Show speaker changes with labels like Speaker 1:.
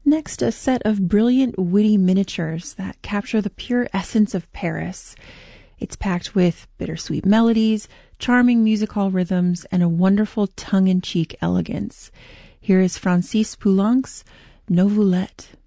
Speaker 1: next, a set of brilliant, witty miniatures that capture the pure essence of Paris. It's packed with bittersweet melodies, charming music hall rhythms, and a wonderful tongue-in-cheek elegance. Here is Francis Poulenc's Nouvellette.